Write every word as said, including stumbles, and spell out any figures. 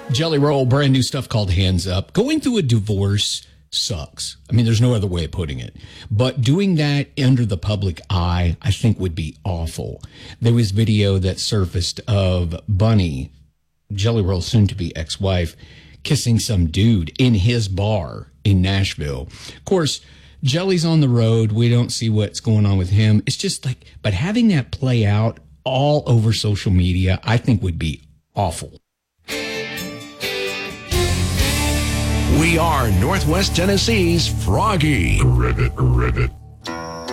Jelly Roll, brand new stuff called Hands Up. Going through a divorce sucks. I mean, there's no other way of putting it. But doing that under the public eye, I think would be awful. There was video that surfaced of Bunny, Jelly Roll's soon-to-be ex-wife, kissing some dude in his bar in Nashville. Of course, Jelly's on the road. We don't see what's going on with him. It's just like, but having that play out all over social media, I think would be awful. We are Northwest Tennessee's Froggy. Ribbit, ribbit.